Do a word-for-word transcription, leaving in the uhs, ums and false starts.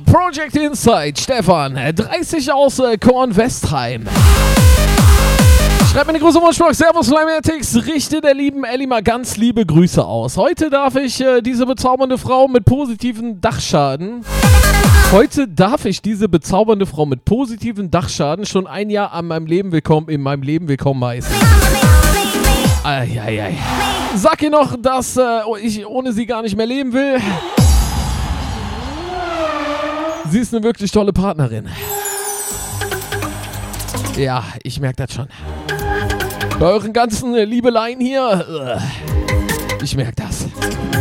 Project Insight, Stefan, dreißig aus äh, Kornwestheim. Schreibt mir eine große Wunschbox, Servus Flymatix, richte der lieben Ellie mal ganz liebe Grüße aus. Heute darf ich äh, diese bezaubernde Frau mit positiven Dachschaden, heute darf ich diese bezaubernde Frau mit positiven Dachschaden schon ein Jahr an meinem Leben willkommen, in meinem Leben willkommen heißen. Eieiei. Sag ihr noch, dass äh, ich ohne sie gar nicht mehr leben will. Sie ist eine wirklich tolle Partnerin. Ja, ich merke das schon. Bei euren ganzen Liebeleien hier, ich merke das.